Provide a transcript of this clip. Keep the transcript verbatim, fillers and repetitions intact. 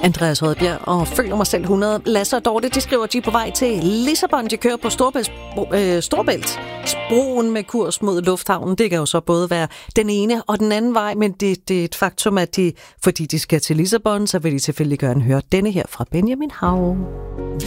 Andreas Rødbjerg og Føler mig selv hundrede. Lasse og Dorte, de skriver, de er på vej til Lissabon. De kører på Storbælt, øh, Storbæltsbroen med kurs mod lufthavnen. Det kan jo så både være den ene og den anden vej, men det, det er et faktum, at de, fordi de skal til Lissabon, så vil de selvfølgelig gerne høre denne her fra Benjamin Hav.